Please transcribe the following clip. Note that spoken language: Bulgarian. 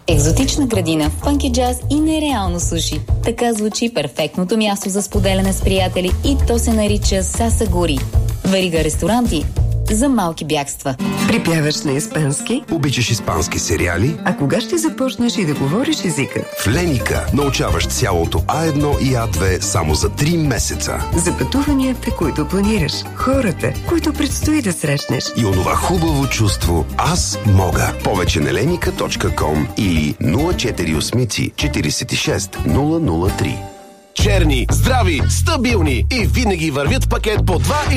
Екзотична градина, фънки джаз и нереално суши. Така звучи перфектното място за споделяне с приятели и то се нарича Сасагори. Верига ресторанти за малки бягства. Припяваш на испански? Обичаш испански сериали? А кога ще започнеш и да говориш езика? В Леника научаваш цялото А1 и А2 само за 3 месеца. За пътуванията, които планираш, хората, които предстои да срещнеш. И онова хубаво чувство «Аз мога». Повече на lenika.com или 048 46 003. Черни, здрави, стабилни и винаги вървят пакет по 2